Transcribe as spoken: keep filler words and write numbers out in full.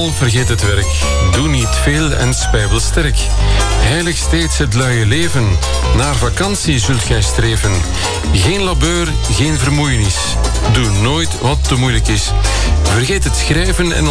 al, vergeet het werk. Doe niet veel en spijbel sterk. Heilig steeds het luie leven. Naar vakantie zult gij streven. Geen labeur, geen vermoeienis. Doe nooit wat te moeilijk is. Vergeet het schrijven en